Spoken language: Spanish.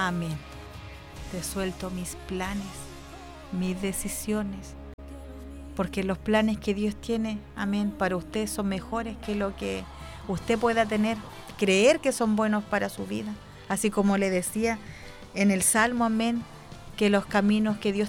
Amén. Te suelto mis planes, mis decisiones, porque los planes que Dios tiene, amén, para usted son mejores que lo que usted pueda tener, creer que son buenos para su vida. Así como le decía en el Salmo, amén, que los caminos que Dios